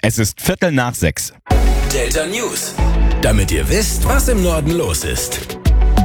Es ist 5:45. Delta News. Damit ihr wisst, was im Norden los ist.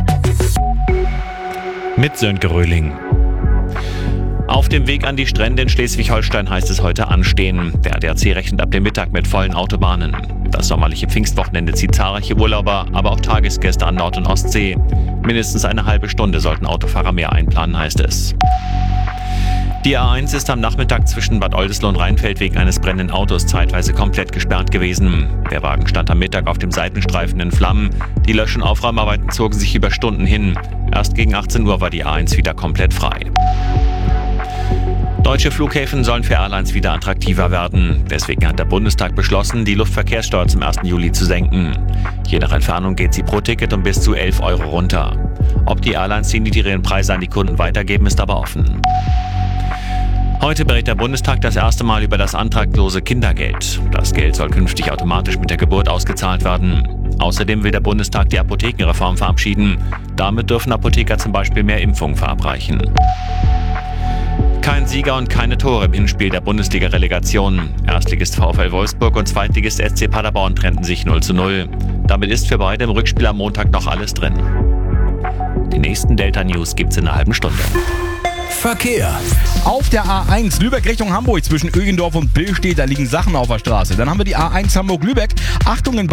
Mit Sönke Röhling. Auf dem Weg an die Strände in Schleswig-Holstein heißt es heute anstehen. Der ADAC rechnet ab dem Mittag mit vollen Autobahnen. Das sommerliche Pfingstwochenende zieht zahlreiche Urlauber, aber auch Tagesgäste an Nord- und Ostsee. Mindestens eine halbe Stunde sollten Autofahrer mehr einplanen, heißt es. Die A1 ist am Nachmittag zwischen Bad Oldesloe und Rheinfeld wegen eines brennenden Autos zeitweise komplett gesperrt gewesen. Der Wagen stand am Mittag auf dem Seitenstreifen in Flammen. Die Lösch- und Aufräumarbeiten zogen sich über Stunden hin. Erst gegen 18 Uhr war die A1 wieder komplett frei. Deutsche Flughäfen sollen für Airlines wieder attraktiver werden. Deswegen hat der Bundestag beschlossen, die Luftverkehrssteuer zum 1. Juli zu senken. Je nach Entfernung geht sie pro Ticket um bis zu 11 € runter. Ob die Airlines die niedrigeren Preise an die Kunden weitergeben, ist aber offen. Heute berät der Bundestag das erste Mal über das antragslose Kindergeld. Das Geld soll künftig automatisch mit der Geburt ausgezahlt werden. Außerdem will der Bundestag die Apothekenreform verabschieden. Damit dürfen Apotheker zum Beispiel mehr Impfungen verabreichen. Kein Sieger und keine Tore im Hinspiel der Bundesliga-Relegation. Erstligist VfL Wolfsburg und Zweitligist SC Paderborn trennten sich 0:0. Damit ist für beide im Rückspiel am Montag noch alles drin. Die nächsten Delta News gibt's in einer halben Stunde. Verkehr. Auf der A1 Lübeck Richtung Hamburg zwischen Ögendorf und Billstedt, da liegen Sachen auf der Straße. Dann haben wir die A1 Hamburg-Lübeck. Achtung, in